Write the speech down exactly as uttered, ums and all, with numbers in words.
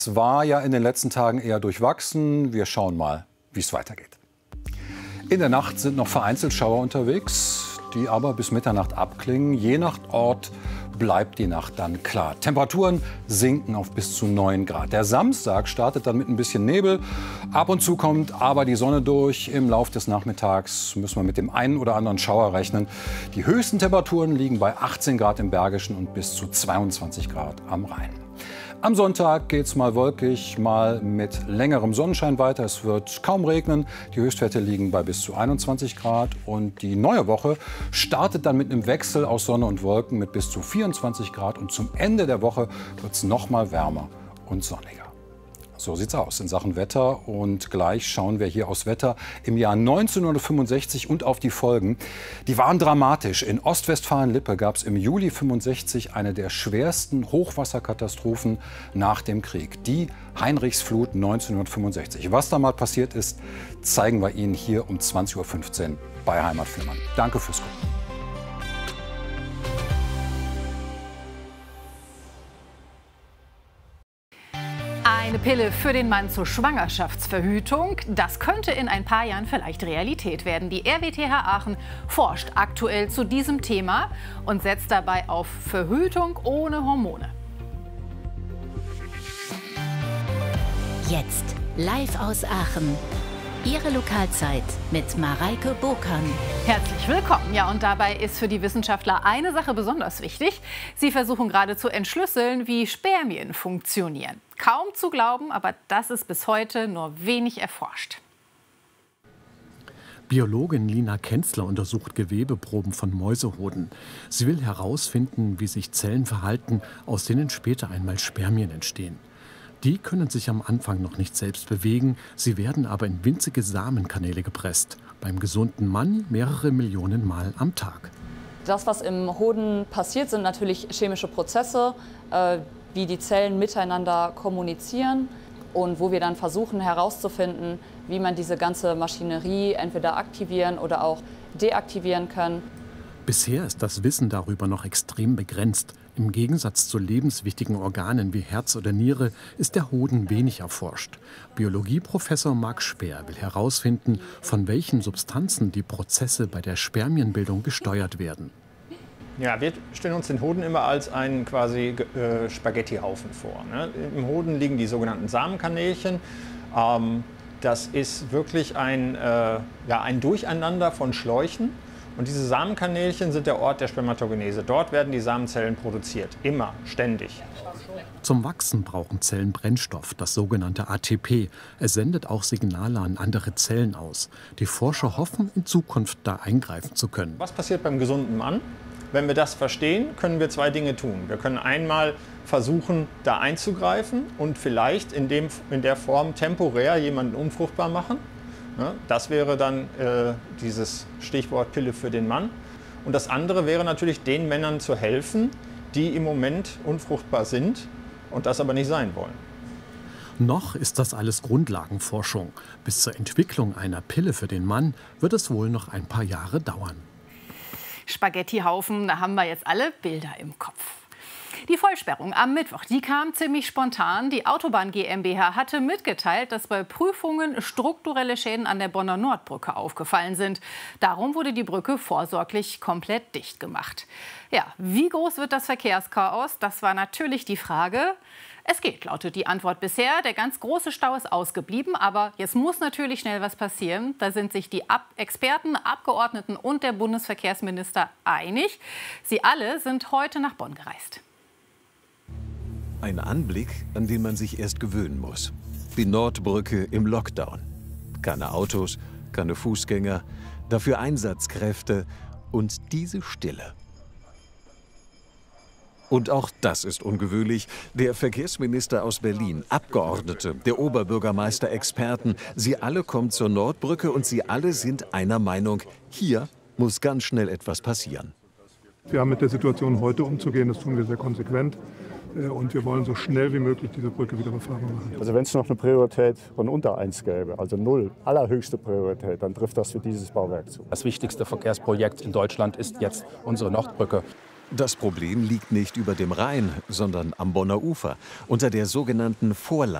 Es war ja in den letzten Tagen eher durchwachsen. Wir schauen mal, wie es weitergeht. In der Nacht sind noch vereinzelt Schauer unterwegs, die aber bis Mitternacht abklingen. Je nach Ort bleibt die Nacht dann klar. Temperaturen sinken auf bis zu neun Grad. Der Samstag startet dann mit ein bisschen Nebel. Ab und zu kommt aber die Sonne durch. Im Laufe des Nachmittags müssen wir mit dem einen oder anderen Schauer rechnen. Die höchsten Temperaturen liegen bei achtzehn Grad im Bergischen und bis zu zweiundzwanzig Grad am Rhein. Am Sonntag geht es mal wolkig, mal mit längerem Sonnenschein weiter. Es wird kaum regnen. Die Höchstwerte liegen bei bis zu einundzwanzig Grad. Und die neue Woche startet dann mit einem Wechsel aus Sonne und Wolken mit bis zu vierundzwanzig Grad. Und zum Ende der Woche wird es noch mal wärmer und sonniger. So sieht's aus in Sachen Wetter. Und gleich schauen wir hier aufs Wetter im Jahr neunzehnhundertfünfundsechzig und auf die Folgen. Die waren dramatisch. In Ostwestfalen-Lippe gab es im Juli fünfundsechzig eine der schwersten Hochwasserkatastrophen nach dem Krieg. Die Heinrichsflut neunzehnhundertfünfundsechzig. Was da mal passiert ist, zeigen wir Ihnen hier um zwanzig Uhr fünfzehn bei Heimat für Mann. Danke fürs Gucken. Eine Pille für den Mann zur Schwangerschaftsverhütung, das könnte in ein paar Jahren vielleicht Realität werden. Die R W T H Aachen forscht aktuell zu diesem Thema und setzt dabei auf Verhütung ohne Hormone. Jetzt live aus Aachen. Ihre Lokalzeit mit Mareike Burkan. Herzlich willkommen. Ja, und dabei ist für die Wissenschaftler eine Sache besonders wichtig. Sie versuchen gerade zu entschlüsseln, wie Spermien funktionieren. Kaum zu glauben, aber das ist bis heute nur wenig erforscht. Biologin Lina Kenzler untersucht Gewebeproben von Mäusehoden. Sie will herausfinden, wie sich Zellen verhalten, aus denen später einmal Spermien entstehen. Die können sich am Anfang noch nicht selbst bewegen, sie werden aber in winzige Samenkanäle gepresst. Beim gesunden Mann mehrere Millionen Mal am Tag. Das, was im Hoden passiert, sind natürlich chemische Prozesse, äh, wie die Zellen miteinander kommunizieren und wo wir dann versuchen herauszufinden, wie man diese ganze Maschinerie entweder aktivieren oder auch deaktivieren kann. Bisher ist das Wissen darüber noch extrem begrenzt. Im Gegensatz zu lebenswichtigen Organen wie Herz oder Niere ist der Hoden wenig erforscht. Biologieprofessor Marc Speer will herausfinden, von welchen Substanzen die Prozesse bei der Spermienbildung gesteuert werden. Ja, wir stellen uns den Hoden immer als einen quasi äh, Spaghettihaufen vor. Ne? Im Hoden liegen die sogenannten Samenkanälchen. Ähm, das ist wirklich ein, äh, ja, ein Durcheinander von Schläuchen. Und diese Samenkanälchen sind der Ort der Spermatogenese. Dort werden die Samenzellen produziert, immer, ständig. Zum Wachsen brauchen Zellen Brennstoff, das sogenannte A T P. Es sendet auch Signale an andere Zellen aus. Die Forscher hoffen, in Zukunft da eingreifen zu können. Was passiert beim gesunden Mann? Wenn wir das verstehen, können wir zwei Dinge tun. Wir können einmal versuchen, da einzugreifen und vielleicht in, dem, in der Form temporär jemanden unfruchtbar machen. Das wäre dann äh, dieses Stichwort Pille für den Mann. Und das andere wäre natürlich, den Männern zu helfen, die im Moment unfruchtbar sind und das aber nicht sein wollen. Noch ist das alles Grundlagenforschung. Bis zur Entwicklung einer Pille für den Mann wird es wohl noch ein paar Jahre dauern. Spaghettihaufen, da haben wir jetzt alle Bilder im Kopf. Die Vollsperrung am Mittwoch, die kam ziemlich spontan. Die Autobahn GmbH hatte mitgeteilt, dass bei Prüfungen strukturelle Schäden an der Bonner Nordbrücke aufgefallen sind. Darum wurde die Brücke vorsorglich komplett dicht gemacht. Ja, wie groß wird das Verkehrschaos? Das war natürlich die Frage. Es geht, lautet die Antwort bisher. Der ganz große Stau ist ausgeblieben, aber jetzt muss natürlich schnell was passieren. Da sind sich die Ab- Experten, Abgeordneten und der Bundesverkehrsminister einig. Sie alle sind heute nach Bonn gereist. Ein Anblick, an den man sich erst gewöhnen muss. Die Nordbrücke im Lockdown. Keine Autos, keine Fußgänger, dafür Einsatzkräfte und diese Stille. Und auch das ist ungewöhnlich. Der Verkehrsminister aus Berlin, Abgeordnete, der Oberbürgermeister, Experten, sie alle kommen zur Nordbrücke und sie alle sind einer Meinung, hier muss ganz schnell etwas passieren. Wir haben mit der Situation heute umzugehen, das tun wir sehr konsequent. Und wir wollen so schnell wie möglich diese Brücke wieder befahrbar machen. Also wenn es noch eine Priorität von unter eins gäbe, also null, allerhöchste Priorität, dann trifft das für dieses Bauwerk zu. Das wichtigste Verkehrsprojekt in Deutschland ist jetzt unsere Nordbrücke. Das Problem liegt nicht über dem Rhein, sondern am Bonner Ufer, unter der sogenannten Vorlage.